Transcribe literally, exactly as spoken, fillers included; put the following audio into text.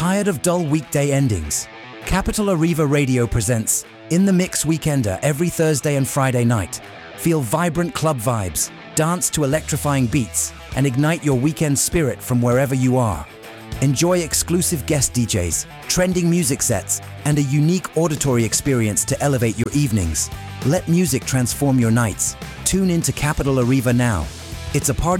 Tired of dull weekday endings? Capital Arriva Radio presents In the Mix Weekender every Thursday and Friday night. Feel vibrant club vibes, dance to electrifying beats, and ignite your weekend spirit from wherever you are. Enjoy exclusive guest D Js, trending music sets, and a unique auditory experience to elevate your evenings. Let music transform your nights. Tune in to Capital Arriva now. It's a party